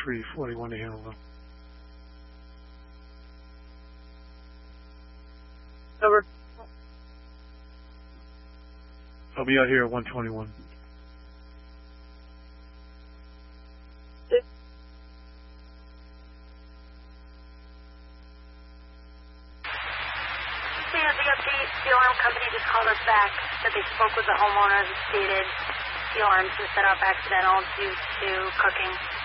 341 to handle them. Over. I'll be out here at 121. The alarm company just called us back, said they spoke with the homeowners and stated the alarm's been set off accidental due to cooking.